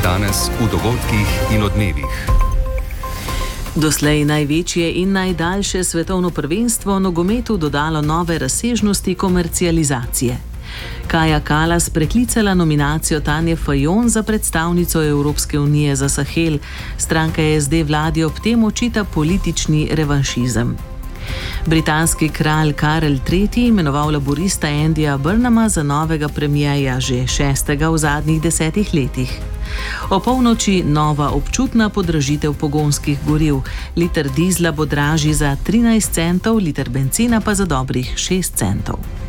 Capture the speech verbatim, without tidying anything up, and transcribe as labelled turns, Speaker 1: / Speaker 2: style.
Speaker 1: Danes v dogodkih in odmevih.
Speaker 2: Doslej največje in najdaljše svetovno prvenstvo nogometu dodalo nove razsežnosti komercializacije. Kaja Kalas preklicala nominacijo Tanje Fajon za predstavnico Evropske unije za Sahel. Stranka S D vladi ob tem očita politični revanšizem. Britanski kralj Karel tretji imenoval laborista Andyja Burnhama za novega premierja, že šestega v zadnjih desetih letih. O polnoči nova občutna podražitev pogonskih goriv. Liter dizla bo dražji za trinajst centov, liter bencina pa za dobrih šest centov.